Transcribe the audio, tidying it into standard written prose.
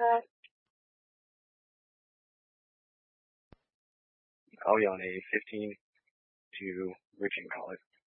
I'll be on a 15 to Richmond College.